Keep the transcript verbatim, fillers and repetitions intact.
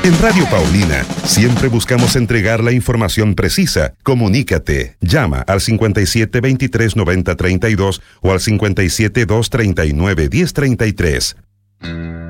En Radio Paulina siempre buscamos entregar la información precisa. Comunícate. Llama al cincuenta y siete, veintitrés, noventa, treinta y dos o al cincuenta y siete, doscientos treinta y nueve, diez treinta y tres.